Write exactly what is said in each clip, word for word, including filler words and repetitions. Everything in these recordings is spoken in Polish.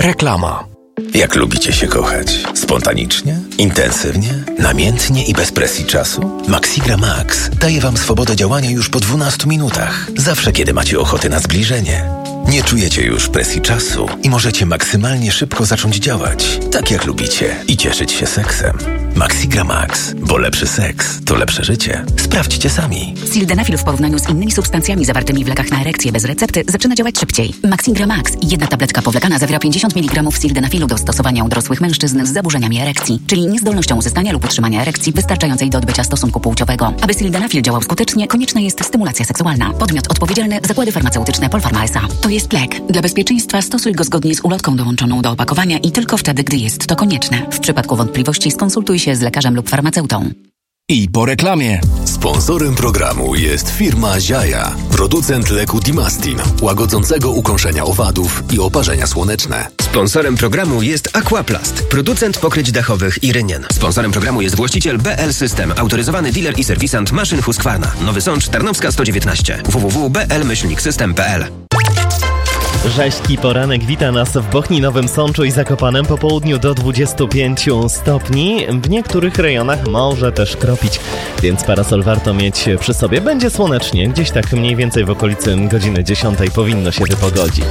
Reklama. Jak lubicie się kochać? Spontanicznie? Intensywnie? Namiętnie i bez presji czasu? Maxigra Max daje Wam swobodę działania już po dwunastu minutach. Zawsze, kiedy macie ochotę na zbliżenie. Nie czujecie już presji czasu i możecie maksymalnie szybko zacząć działać, tak jak lubicie, i cieszyć się seksem. Maxigra Max, bo lepszy seks to lepsze życie. Sprawdźcie sami. Sildenafil w porównaniu z innymi substancjami zawartymi w lekach na erekcję bez recepty zaczyna działać szybciej. Maxigra Max, jedna tabletka powlekana, zawiera pięćdziesiąt miligramów sildenafilu do stosowania u dorosłych mężczyzn z zaburzeniami erekcji, czyli niezdolnością uzyskania lub utrzymania erekcji wystarczającej do odbycia stosunku płciowego. Aby sildenafil działał skutecznie, konieczna jest stymulacja seksualna. Podmiot odpowiedzialny: Zakłady Farmaceutyczne Polpharma S A. To jest lek. Dla bezpieczeństwa stosuj go zgodnie z ulotką dołączoną do opakowania i tylko wtedy, gdy jest to konieczne. W przypadku wątpliwości skonsultuj się z lekarzem lub farmaceutą. I po reklamie. Sponsorem programu jest firma Ziaja, producent leku Dimastin, łagodzącego ukąszenia owadów i oparzenia słoneczne. Sponsorem programu jest Aquaplast, producent pokryć dachowych i rynien. Sponsorem programu jest właściciel B L System, autoryzowany dealer i serwisant maszyn Husqvarna. Nowy Sącz, Tarnowska sto dziewiętnaście. w w w kropka b l myślnik system kropka p l. Rzeźki poranek wita nas w Bochni, Nowym Sączu i Zakopanem po południu do dwudziestu pięciu stopni. W niektórych rejonach może też kropić, więc parasol warto mieć przy sobie. Będzie słonecznie, gdzieś tak mniej więcej w okolicy godziny dziesiątej powinno się wypogodzić.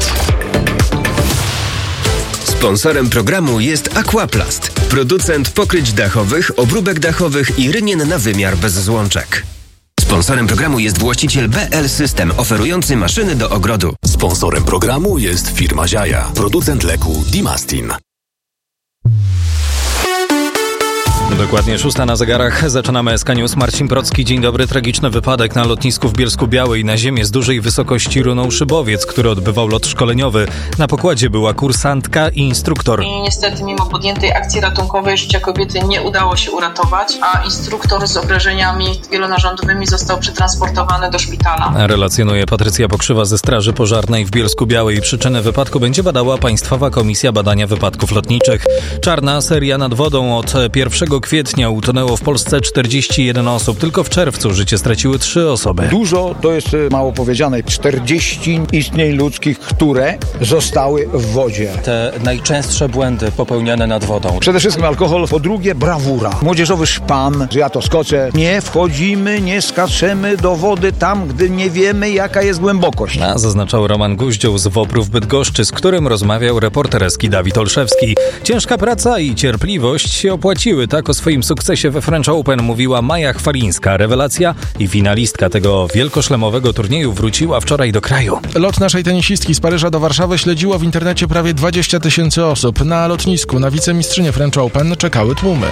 Sponsorem programu jest Aquaplast, producent pokryć dachowych, obróbek dachowych i rynien na wymiar bez złączek. Sponsorem programu jest właściciel B L System, oferujący maszyny do ogrodu. Sponsorem programu jest firma Ziaja, producent leku Dimastin. Dokładnie szósta na zegarach. Zaczynamy S K News. Marcin Procki. Dzień dobry. Tragiczny wypadek na lotnisku w Bielsku-Białej. Na ziemię z dużej wysokości runął szybowiec, który odbywał lot szkoleniowy. Na pokładzie była kursantka i instruktor. I niestety mimo podjętej akcji ratunkowej życia kobiety nie udało się uratować, a instruktor z obrażeniami wielonarządowymi został przetransportowany do szpitala. Relacjonuje Patrycja Pokrzywa ze Straży Pożarnej w Bielsku-Białej. Przyczynę wypadku będzie badała Państwowa Komisja Badania Wypadków Lotniczych. Czarna seria nad wodą. Od pierwszego kwietnia utonęło w Polsce czterdzieści jeden osób. Tylko w czerwcu życie straciły trzy osoby. Dużo to jest mało powiedziane. czterdzieści istnień ludzkich, które zostały w wodzie. Te najczęstsze błędy popełniane nad wodą. Przede wszystkim alkohol, po drugie brawura. Młodzieżowy szpan, że ja to skoczę. Nie wchodzimy, nie skaczemy do wody tam, gdy nie wiemy, jaka jest głębokość. A zaznaczał Roman Guździoł z Woprów Bydgoszczy, z którym rozmawiał reporter S K I Dawid Olszewski. Ciężka praca i cierpliwość się opłaciły. Tak o swoim sukcesie we French Open mówiła Maja Chwalińska. Rewelacja i finalistka tego wielkoszlemowego turnieju wróciła wczoraj do kraju. Lot naszej tenisistki z Paryża do Warszawy śledziło w internecie prawie dwadzieścia tysięcy osób. Na lotnisku na wicemistrzynię French Open czekały tłumy.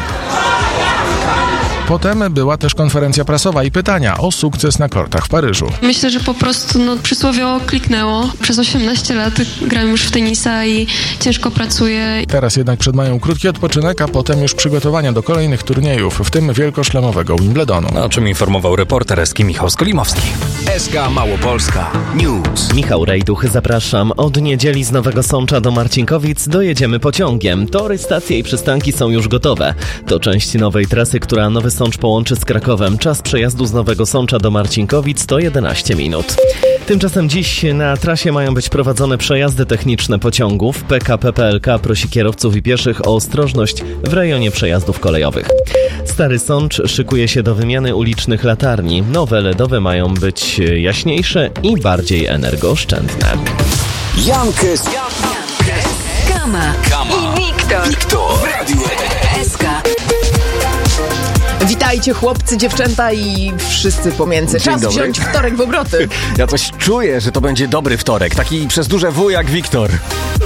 Potem była też konferencja prasowa i pytania o sukces na kortach w Paryżu. Myślę, że po prostu no, przysłowiowo kliknęło. Przez osiemnaście lat gram już w tenisa i ciężko pracuję. Teraz jednak przed Mają krótki odpoczynek, a potem już przygotowania do kolejnych turniejów, w tym wielkoszlemowego Wimbledonu. O czym informował reporter S K I Michał Skolimowski. S K Małopolska News. Michał Rejduch, zapraszam. Od niedzieli z Nowego Sącza do Marcinkowic dojedziemy pociągiem. Tory, stacje i przystanki są już gotowe. To część nowej trasy, która Nowy Sącz połączy z Krakowem. Czas przejazdu z Nowego Sącza do Marcinkowic to jedenaście minut. Tymczasem dziś na trasie mają być prowadzone przejazdy techniczne pociągów. P K P P L K prosi kierowców i pieszych o ostrożność w rejonie przejazdów kolejowych. Stary Sącz szykuje się do wymiany ulicznych latarni. Nowe L E D owe mają być jaśniejsze i bardziej energooszczędne. Jankes, Kama, Kama i Wiktor, Wiktor w Radiu S K. Witajcie chłopcy, dziewczęta i wszyscy pomiędzy. Dzień Czas dobry. wziąć wtorek w obroty. Ja coś czuję, że to będzie dobry wtorek. Taki przez duże W jak Wiktor.